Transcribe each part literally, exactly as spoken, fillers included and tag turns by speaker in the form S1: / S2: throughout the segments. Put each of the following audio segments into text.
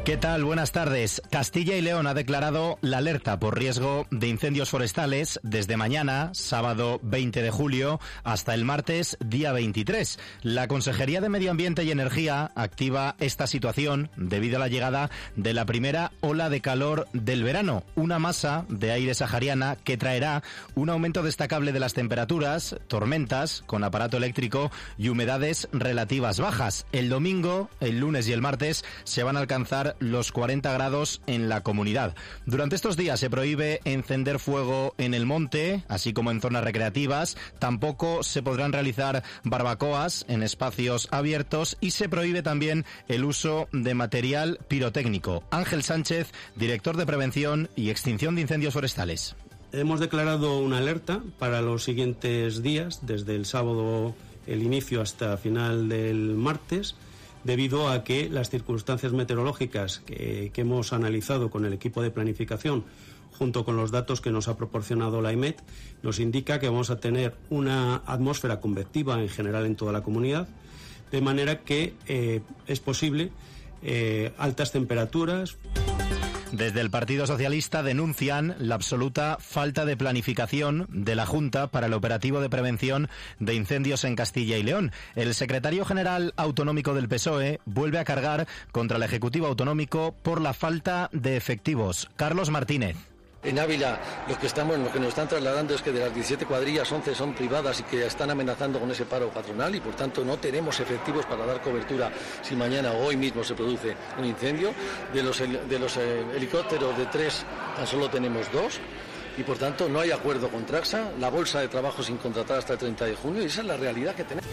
S1: ¿Qué tal? Buenas tardes. Castilla y León ha declarado la alerta por riesgo de incendios forestales desde mañana, sábado veinte de julio, hasta el martes, día veintitrés. La Consejería de Medio Ambiente y Energía activa esta situación debido a la llegada de la primera ola de calor del verano, una masa de aire sahariana que traerá un aumento destacable de las temperaturas, tormentas con aparato eléctrico y humedades relativas bajas. El domingo, el lunes y el martes se van a alcanzar los cuarenta grados en la comunidad. Durante estos días se prohíbe encender fuego en el monte, así como en zonas recreativas. Tampoco se podrán realizar barbacoas en espacios abiertos y se prohíbe también el uso de material pirotécnico. Ángel Sánchez, director de Prevención y Extinción de Incendios Forestales.
S2: Hemos declarado una alerta para los siguientes días, desde el sábado el inicio hasta final del martes, debido a que las circunstancias meteorológicas que, que hemos analizado con el equipo de planificación, junto con los datos que nos ha proporcionado la I M E T, nos indica que vamos a tener una atmósfera convectiva en general en toda la comunidad, de manera que eh, es posible eh, altas temperaturas.
S1: Desde el Partido Socialista denuncian la absoluta falta de planificación de la Junta para el operativo de prevención de incendios en Castilla y León. El secretario general autonómico del P S O E vuelve a cargar contra el Ejecutivo Autonómico por la falta de efectivos. Carlos Martínez.
S3: En Ávila, los que estamos, lo que nos están trasladando es que de las diecisiete cuadrillas, once son privadas y que están amenazando con ese paro patronal y por tanto no tenemos efectivos para dar cobertura si mañana o hoy mismo se produce un incendio. De los, de los eh, helicópteros de tres tan solo tenemos dos y por tanto no hay acuerdo con Traxa, la bolsa de trabajo sin contratar hasta el treinta de junio y esa es la realidad que tenemos.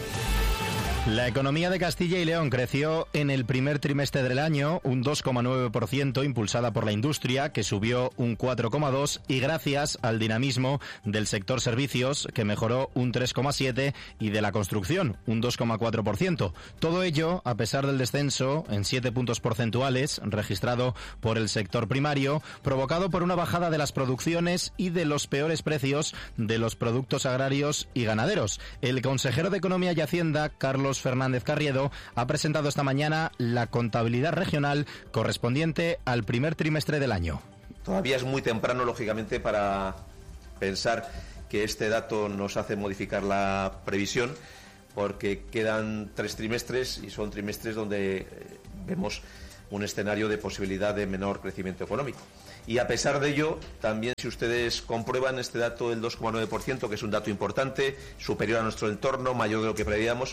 S1: La economía de Castilla y León creció en el primer trimestre del año un dos coma nueve por ciento, impulsada por la industria, que subió un cuatro coma dos por ciento, y gracias al dinamismo del sector servicios, que mejoró un tres coma siete por ciento, y de la construcción, un dos coma cuatro por ciento. Todo ello a pesar del descenso en siete puntos porcentuales registrado por el sector primario, provocado por una bajada de las producciones y de los peores precios de los productos agrarios y ganaderos. El consejero de Economía y Hacienda, Carlos Fernández Carriedo, ha presentado esta mañana la contabilidad regional correspondiente al primer trimestre del año.
S4: Todavía es muy temprano, lógicamente, para pensar que este dato nos hace modificar la previsión, porque quedan tres trimestres y son trimestres donde vemos un escenario de posibilidad de menor crecimiento económico. Y a pesar de ello, también si ustedes comprueban este dato del dos coma nueve por ciento, que es un dato importante, superior a nuestro entorno, mayor de lo que preveíamos.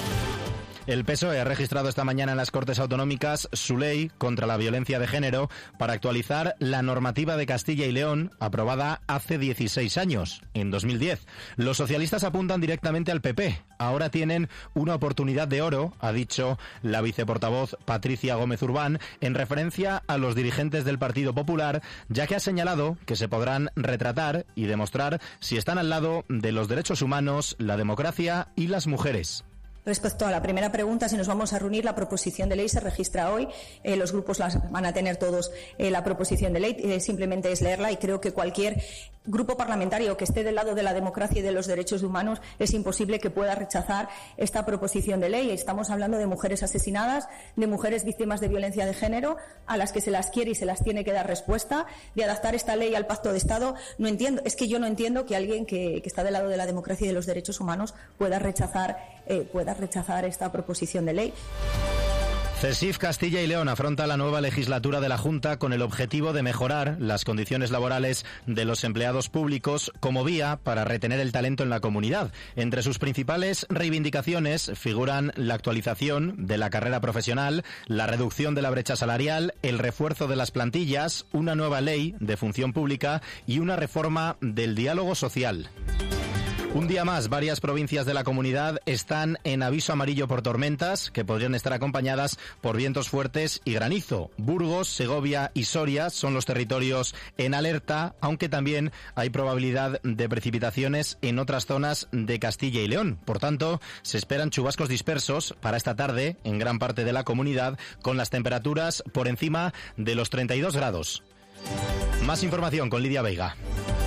S1: El P S O E ha registrado esta mañana en las Cortes Autonómicas su ley contra la violencia de género para actualizar la normativa de Castilla y León, aprobada hace dieciséis años, en dos mil diez. Los socialistas apuntan directamente al P P. Ahora tienen una oportunidad de oro, ha dicho la viceportavoz Patricia Gómez Urbán, en referencia a los dirigentes del Partido Popular, ya que ha señalado que se podrán retratar y demostrar si están al lado de los derechos humanos, la democracia y las mujeres.
S5: Respecto a la primera pregunta, si nos vamos a reunir, la proposición de ley se registra hoy. Eh, los grupos las van a tener todos eh, la proposición de ley. Eh, simplemente es leerla y creo que cualquier grupo parlamentario que esté del lado de la democracia y de los derechos humanos es imposible que pueda rechazar esta proposición de ley. Estamos hablando de mujeres asesinadas, de mujeres víctimas de violencia de género, a las que se las quiere y se las tiene que dar respuesta, de adaptar esta ley al Pacto de Estado. No entiendo, es que yo no entiendo que alguien que, que está del lado de la democracia y de los derechos humanos pueda rechazar, eh, pueda rechazar esta proposición de ley.
S1: CESIF Castilla y León afronta la nueva legislatura de la Junta con el objetivo de mejorar las condiciones laborales de los empleados públicos como vía para retener el talento en la comunidad. Entre sus principales reivindicaciones figuran la actualización de la carrera profesional, la reducción de la brecha salarial, el refuerzo de las plantillas, una nueva ley de función pública y una reforma del diálogo social. Un día más, varias provincias de la comunidad están en aviso amarillo por tormentas que podrían estar acompañadas por vientos fuertes y granizo. Burgos, Segovia y Soria son los territorios en alerta, aunque también hay probabilidad de precipitaciones en otras zonas de Castilla y León. Por tanto, se esperan chubascos dispersos para esta tarde en gran parte de la comunidad, con las temperaturas por encima de los treinta y dos grados. Más información con Lidia Veiga.